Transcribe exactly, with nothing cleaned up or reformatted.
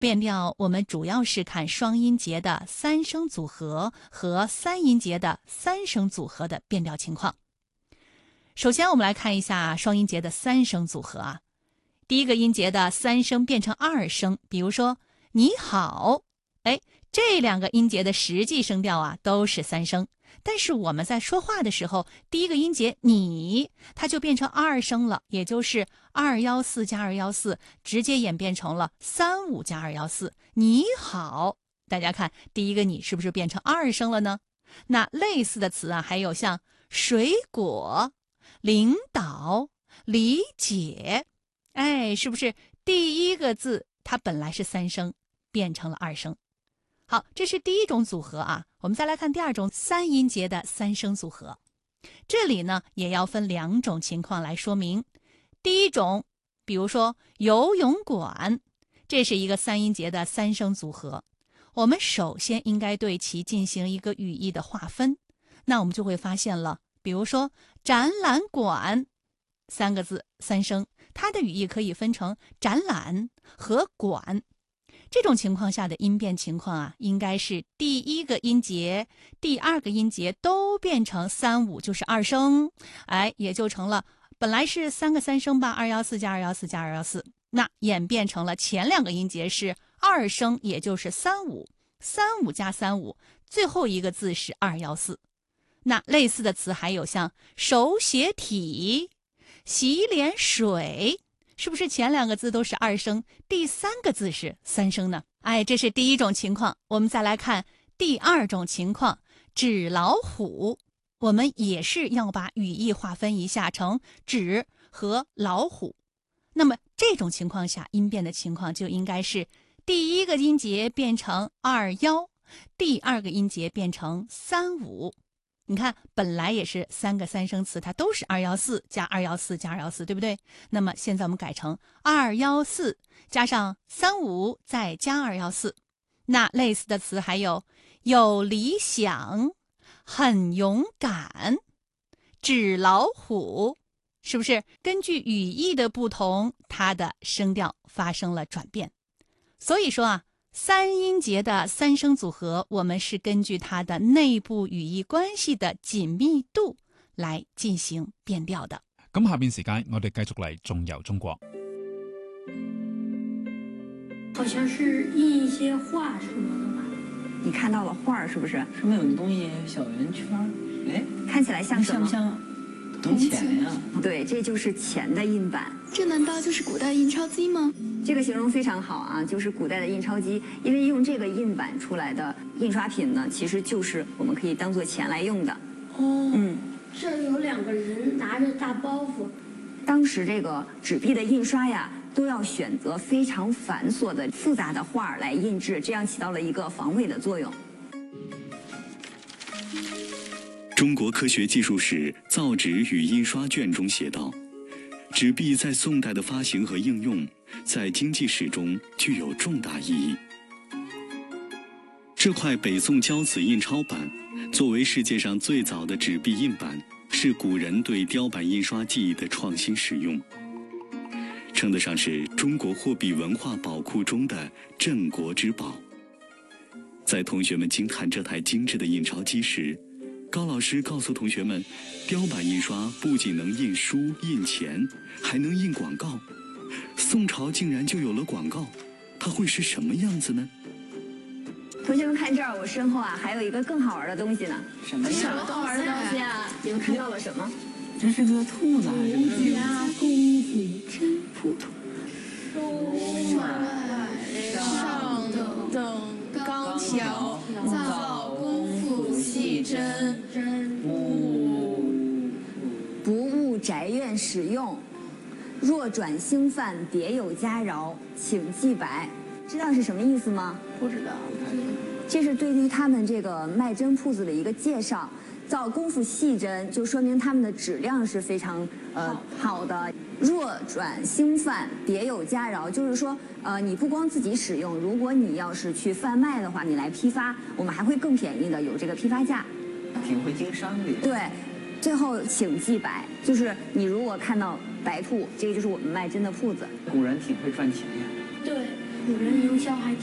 变调我们主要是看双音节的三声组合和三音节的三声组合的变调情况。首先我们来看一下双音节的三声组合啊，第一个音节的三声变成二声，比如说你好，哎，这两个音节的实际声调啊都是三声，但是我们在说话的时候，第一个音节你它就变成二声了，也就是二一四加二一四，直接演变成了三五加二一四。你好，大家看第一个你是不是变成二声了呢？那类似的词啊，还有像水果、领导、理解，哎，是不是第一个字它本来是三声，变成了二声？好，这是第一种组合啊。我们再来看第二种三音节的三声组合。这里呢也要分两种情况来说明。第一种，比如说游泳馆，这是一个三音节的三声组合。我们首先应该对其进行一个语义的划分。那我们就会发现了，比如说展览馆三个字三声，它的语义可以分成展览和馆。这种情况下的音变情况啊，应该是第一个音节、第二个音节都变成三五，就是二声，哎，也就成了本来是三个三声吧，二一四加二一四加二一四，那演变成了前两个音节是二声，也就是三五，三五加三五，最后一个字是二一四。那类似的词还有像手写体、洗脸水。是不是前两个字都是二声，第三个字是三声呢？哎，这是第一种情况。我们再来看第二种情况，纸老虎，我们也是要把语义划分一下成纸和老虎。那么这种情况下，音变的情况就应该是第一个音节变成二幺，第二个音节变成三五。你看，本来也是三个三声词，它都是二一四加二一四加二一四，对不对？那么现在我们改成二一四加上三五再加二一四。那类似的词还有有理想、很勇敢、纸老虎，是不是根据语义的不同，它的声调发生了转变？所以说啊，三音节的三声组合，我们是根据它的内部语义关系的紧密度來進行變調的。 咁下邊時間我哋繼續嚟縱遊中國。 好像是印一些畫什麼的吧？ 你看到了畫是不是？ 上面有个东西，小圆圈，哎， 看起來像什麼？ 像不像铜錢呀？ 對，這就是錢的印版。 這難道就是古代印鈔機嗎？ 這個形容非常好啊，就是古代的印鈔機，因為用這個印版出來的印刷品呢，其實就是我們可以當做錢來用的。 哦， 嗯， 這有兩個人拿着大包袱。 當時這個紙幣的印刷呀，都要選擇非常繁瑣的複雜的畫來印製，這樣起到了一個防偽的作用。 中國科學技術史造紙與印刷卷中寫道，紙幣在宋代的發行和應用，在經濟史中具有重大意義。這塊北宋交子印鈔版，作為世界上最早的紙幣印版，是古人對雕版印刷技藝的創新使用，稱得上是中國貨幣文化寶庫中的鎮國之寶。在同學們驚嘆這台精緻的印鈔機時，高老師告訴同學們，雕版印刷不僅能印書印錢，還能印廣告。宋朝竟然就有了廣告，它會是什麼樣子呢？ 同學們看這兒，我身後啊，還有一個更好玩的東西呢。 什麼什呀？ 麼好玩的東西啊？ 你們看到了什麼？ 這是個兔子還是什麼？ 家功夫真普通。 收買上等鋼條，造功夫細針。 不務宅院使用，若轉興犯，別有加饒，請記白。知道是什麼意思嗎？ 不知道。 這是對於他們這個賣針鋪子的一個介紹。造功夫細針，就說明他們的質量是非常呃好的。若轉興販，別有加饒，就是說，呃，你不光自己使用，如果你要是去販賣的話，你來批發，我們還會更便宜的，有這個批發價。 挺會經商的。 對，最後請記白，就是你如果看到白鋪，這個就是我們賣針的鋪子。 古人挺會賺錢呀。 對， 古人邮箱还